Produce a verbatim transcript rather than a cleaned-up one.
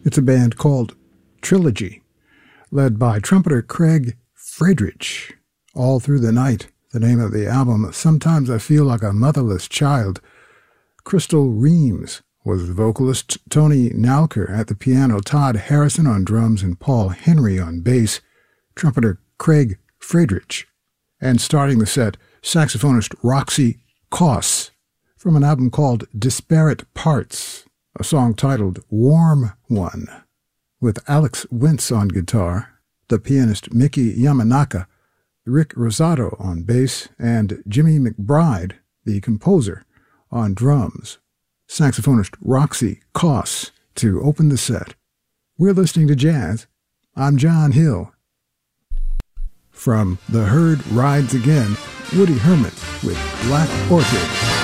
It's a band called Trilogy, led by trumpeter Craig Friedrich. All Through the Night, the name of the album. Sometimes I Feel Like a Motherless Child. Crystal Reams was the vocalist, Tony Nalker at the piano, Todd Harrison on drums, and Paul Henry on bass, trumpeter Craig Friedrich. And starting the set, saxophonist Roxy Koss from an album called Disparate Parts, a song titled Warm One, with Alex Wintz on guitar, the pianist Mickey Yamanaka, Rick Rosato on bass, and Jimmy McBride, the composer, on drums. Saxophonist Roxy Koss to open the set. We're listening to jazz. I'm John Hill. From The Herd Rides Again, Woody Herman with Black Orchid.